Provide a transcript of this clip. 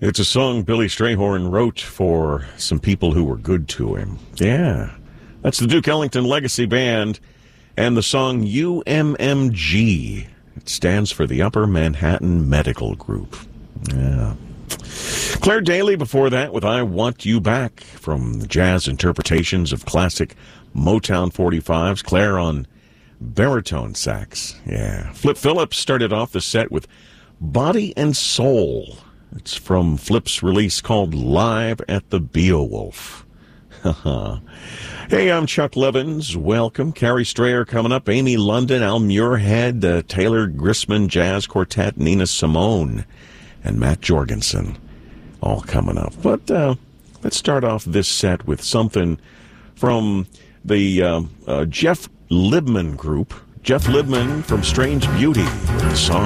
It's a song Billy Strayhorn wrote for some people who were good to him. Yeah, that's the Duke Ellington Legacy Band and the song UMMG. It stands for the Upper Manhattan Medical Group. Yeah. Claire Daly before that with I Want You Back from the jazz interpretations of classic Motown 45s. Claire on baritone sax. Yeah. Flip Phillips started off the set with Body and Soul. It's from Flip's release called Live at the Beowulf. Hey, I'm Chuck Levins. Welcome. Carrie Strayer coming up. Amy London, Al Muirhead, Taylor Grisman Jazz Quartet, Nina Simone, and Matt Jorgensen. All coming up. But let's start off this set with something from the Jeff Libman Group. Jeff Libman from Strange Beauty with the song